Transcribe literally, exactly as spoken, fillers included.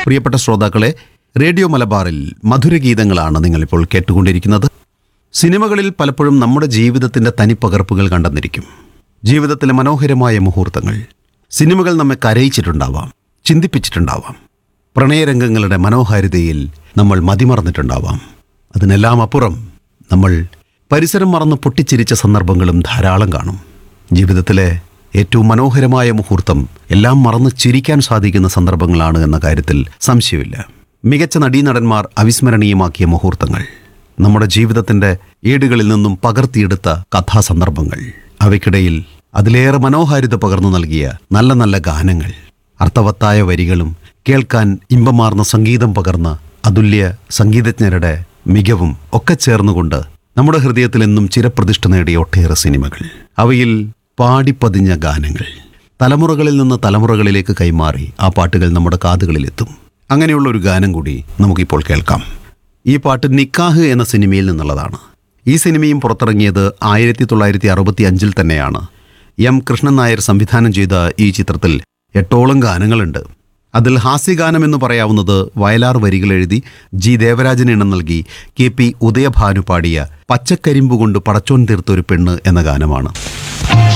പ്രിയപ്പെട്ട ശ്രോതാക്കളെ, റേഡിയോ മലബാറിൽ മധുരഗീതങ്ങളാണ് നിങ്ങളിപ്പോൾ കേട്ടുകൊണ്ടിരിക്കുന്നത്. സിനിമകളിൽ പലപ്പോഴും നമ്മുടെ ജീവിതത്തിൻ്റെ തനിപ്പകർപ്പുകൾ കണ്ടെന്നിരിക്കും. ജീവിതത്തിലെ മനോഹരമായ മുഹൂർത്തങ്ങൾ. സിനിമകൾ നമ്മെ കരയിച്ചിട്ടുണ്ടാവാം, ചിന്തിപ്പിച്ചിട്ടുണ്ടാവാം. പ്രണയരംഗങ്ങളുടെ മനോഹാരിതയിൽ നമ്മൾ മതിമറന്നിട്ടുണ്ടാവാം. അതിനെല്ലാം അപ്പുറം നമ്മൾ പരിസരം മറന്ന് പൊട്ടിച്ചിരിച്ച സന്ദർഭങ്ങളും ധാരാളം കാണും. ജീവിതത്തിലെ ഏറ്റവും മനോഹരമായ മുഹൂർത്തം എല്ലാം മറന്ന് ചിരിക്കാൻ സാധിക്കുന്ന സന്ദർഭങ്ങളാണ് എന്ന കാര്യത്തിൽ സംശയമില്ല. മികച്ച നടീനടന്മാർ അവിസ്മരണീയമാക്കിയ മുഹൂർത്തങ്ങൾ, നമ്മുടെ ജീവിതത്തിൻ്റെ ഏടുകളിൽ നിന്നും പകർത്തിയെടുത്ത കഥാസന്ദർഭങ്ങൾ, അവയ്ക്കിടയിൽ അതിലേറെ മനോഹാരിത പകർന്നു നൽകിയ നല്ല നല്ല ഗാനങ്ങൾ, അർത്ഥവത്തായ വരികളും കേൾക്കാൻ ഇമ്പമാർന്ന സംഗീതം പകർന്ന അതുല്യ സംഗീതജ്ഞരുടെ മികവും ഒക്കെ ചേർന്നുകൊണ്ട് നമ്മുടെ ഹൃദയത്തിൽ എന്നും ചിരപ്രതിഷ്ഠ നേടിയ ഒട്ടേറെ സിനിമകൾ. അവയിൽ പാടിപ്പതിഞ്ഞ ഗാനങ്ങൾ തലമുറകളിൽ നിന്ന് തലമുറകളിലേക്ക് കൈമാറി ആ പാട്ടുകൾ നമ്മുടെ കാതുകളിലെത്തും. അങ്ങനെയുള്ള ഒരു ഗാനം കൂടി നമുക്കിപ്പോൾ കേൾക്കാം. ഈ പാട്ട് നിക്കാഹ് എന്ന സിനിമയിൽ നിന്നുള്ളതാണ്. ഈ സിനിമയും പുറത്തിറങ്ങിയത് ആയിരത്തി തൊള്ളായിരത്തി അറുപത്തി അഞ്ചിൽ തന്നെയാണ്. എം കൃഷ്ണൻ നായർ സംവിധാനം ചെയ്ത ഈ ചിത്രത്തിൽ എട്ടോളം ഗാനങ്ങളുണ്ട്. അതിൽ ഹാസ്യഗാനം എന്ന് പറയാവുന്നത് വയലാർ വരികൾ എഴുതി ജി ദേവരാജന് ഇണം നൽകി കെ പി ഉദയഭാനു പാടിയ പച്ചക്കരിമ്പുകൊണ്ട് പടച്ചോൻ തീർത്തൊരു പെണ്ണ് എന്ന ഗാനമാണ്.